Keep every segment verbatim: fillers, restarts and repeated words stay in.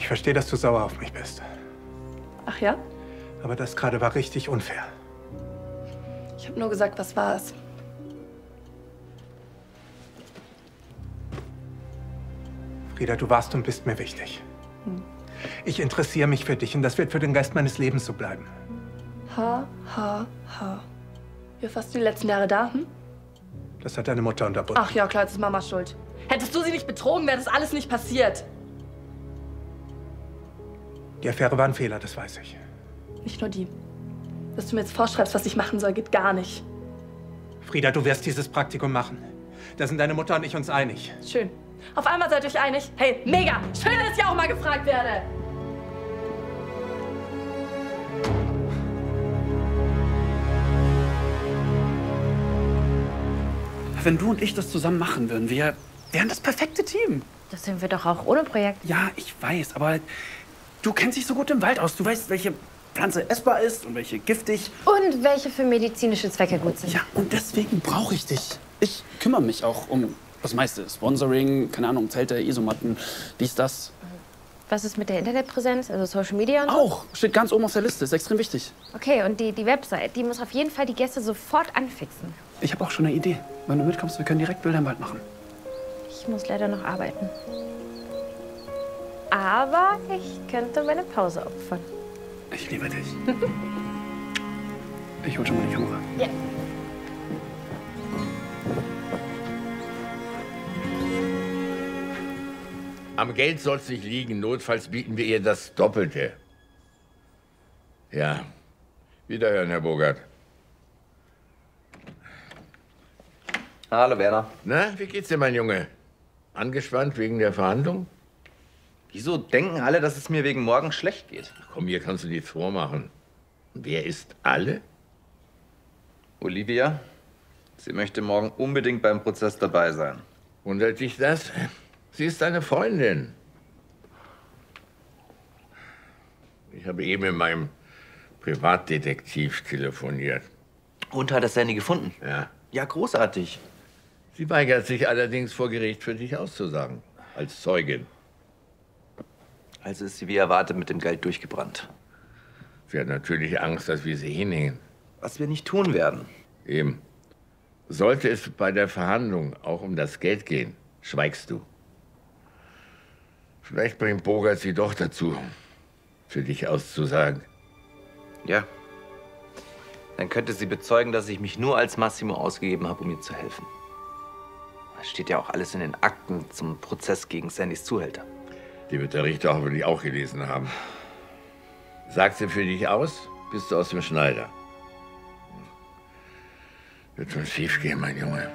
Ich verstehe, dass du sauer auf mich bist. Ach ja? Aber das gerade war richtig unfair. Ich habe nur gesagt, was war es? Frieda, du warst und bist mir wichtig. Hm. Ich interessiere mich für dich und das wird für den Rest meines Lebens so bleiben. Ha, ha, ha. Wie warst du die letzten Jahre da, hm? Das hat deine Mutter unterbunden. Ach ja, klar, das ist Mamas Schuld. Hättest du sie nicht betrogen, wäre das alles nicht passiert. Die Affäre war ein Fehler, das weiß ich. Nicht nur die. Dass du mir jetzt vorschreibst, was ich machen soll, geht gar nicht. Frieda, du wirst dieses Praktikum machen. Da sind deine Mutter und ich uns einig. Schön. Auf einmal seid ihr euch einig. Hey, mega! Schön, dass ich auch mal gefragt werde. Wenn du und ich das zusammen machen würden, wir wären das perfekte Team. Das sind wir doch auch ohne Projekt. Ja, ich weiß, aber du kennst dich so gut im Wald aus. Du weißt, welche Pflanze essbar ist und welche giftig. Und welche für medizinische Zwecke gut sind. Ja, und deswegen brauche ich dich. Ich kümmere mich auch um das meiste. Sponsoring, keine Ahnung, Zelte, Isomatten, dies, das. Was ist mit der Internetpräsenz, also Social Media und so? Auch, steht ganz oben auf der Liste, ist extrem wichtig. Okay, und die, die Website, die muss auf jeden Fall die Gäste sofort anfixen. Ich habe auch schon eine Idee. Wenn du mitkommst, wir können direkt Bilder im Wald machen. Ich muss leider noch arbeiten. Aber ich könnte meine Pause opfern. Ich liebe dich. Ich hol schon mal die Kamera. Ja. Am Geld soll es nicht liegen. Notfalls bieten wir ihr das Doppelte. Ja, wiederhören, Herr Bogert. Hallo, Werner. Na, wie geht's dir, mein Junge? Angespannt wegen der Verhandlung? Wieso denken alle, dass es mir wegen morgen schlecht geht? Ach komm, hier kannst du nichts vormachen. Und wer ist alle? Olivia. Sie möchte morgen unbedingt beim Prozess dabei sein. Wundert dich das? Sie ist deine Freundin. Ich habe eben mit meinem Privatdetektiv telefoniert. Und hat das Handy gefunden? Ja. Ja, großartig. Sie weigert sich allerdings vor Gericht für dich auszusagen. Als Zeugin. Also ist sie wie erwartet mit dem Geld durchgebrannt. Sie hat natürlich Angst, dass wir sie hinhängen. Was wir nicht tun werden. Eben. Sollte es bei der Verhandlung auch um das Geld gehen, schweigst du. Vielleicht bringt Bogert sie doch dazu, für dich auszusagen. Ja. Dann könnte sie bezeugen, dass ich mich nur als Massimo ausgegeben habe, um ihr zu helfen. Das steht ja auch alles in den Akten zum Prozess gegen Sandys Zuhälter. Die wird der Richter hoffentlich auch gelesen haben. Sagt sie für dich aus, bist du aus dem Schneider. Wird schon schief gehen, mein Junge.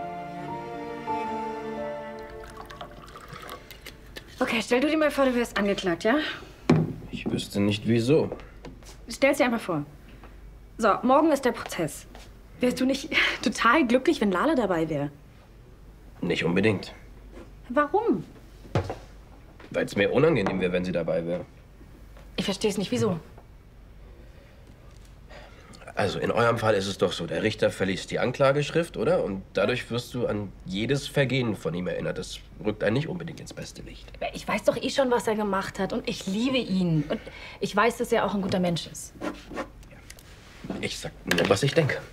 Okay, stell du dir mal vor, du wirst angeklagt, ja? Ich wüsste nicht, wieso. Stell's dir einfach vor. So, morgen ist der Prozess. Wärst du nicht total glücklich, wenn Lale dabei wäre? Nicht unbedingt. Warum? Weil es mir unangenehm wäre, wenn sie dabei wäre. Ich verstehe es nicht, wieso? Also in eurem Fall ist es doch so, der Richter verliest die Anklageschrift, oder? Und dadurch wirst du an jedes Vergehen von ihm erinnert. Das rückt einen nicht unbedingt ins beste Licht. Ich weiß doch eh schon, was er gemacht hat. Und ich liebe ihn. Und ich weiß, dass er auch ein guter Mensch ist. Ich sag nur, was ich denke.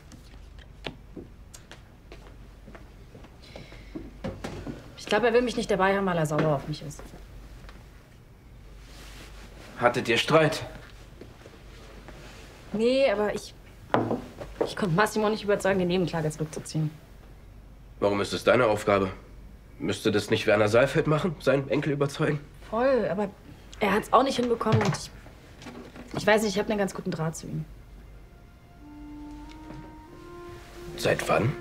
Ich glaube, er will mich nicht dabei haben, weil er sauer auf mich ist. Hattet ihr Streit? Nee, aber ich... Ich konnte Massimo nicht überzeugen, die Nebenklage zurückzuziehen. Warum ist es deine Aufgabe? Müsste das nicht Werner Saalfeld machen, seinen Enkel überzeugen? Voll, aber er hat es auch nicht hinbekommen und ich... Ich weiß nicht, ich habe einen ganz guten Draht zu ihm. Seit wann?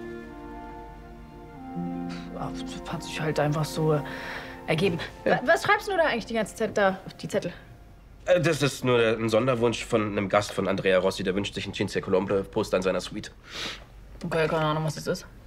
Ja, das hat sich halt einfach so äh, ergeben. Ja. Was schreibst du da eigentlich die ganze Zeit da auf die Zettel? Das ist nur ein Sonderwunsch von einem Gast von Andrea Rossi. Der wünscht sich ein Cinzia Colombo-Poster in seiner Suite. Okay, keine Ahnung, was das ist.